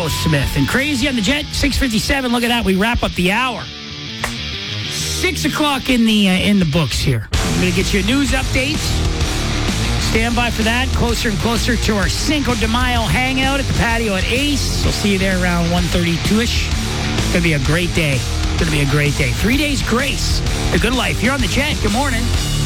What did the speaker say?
Smith. And Crazy on the Jet, 6:57. Look at that. We wrap up the hour. 6 o'clock in the books here. I'm going to get you a news update. Stand by for that. Closer and closer to our Cinco de Mayo hangout at the patio at Ace. We'll see you there around 1:32-ish. It's going to be a great day. It's going to be a great day. 3 days grace. The good life. You're on the Jet. Good morning.